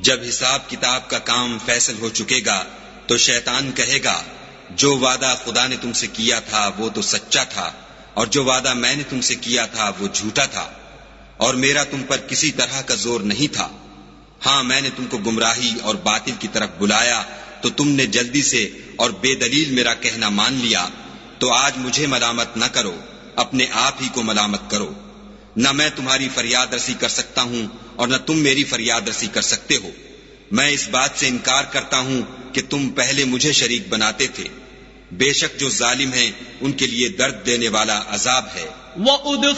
जब हिसाब किताब का काम फैसल हो चुकेगा तो शैतान कहेगा, जो वादा खुदा ने तुमसे किया था वो तो सच्चा था, और जो वादा मैंने तुमसे किया था वो झूठा था, और मेरा तुम पर किसी तरह का जोर नहीं था। हाँ, मैंने तुमको गुमराही और बातिल की तरफ बुलाया तो तुमने जल्दी से और बेदलील मेरा कहना मान लिया। तो आज मुझे मलामत न करो, अपने आप ही को मलामत करो। न मैं तुम्हारी फरियाद रसी कर सकता हूं और न तुम मेरी फरियाद रसी कर सकते हो। मैं इस बात से इनकार करता हूं कि तुम पहले मुझे शरीक बनाते थे। बेशक जो जालिम हैं उनके लिए दर्द देने वाला अजाब है।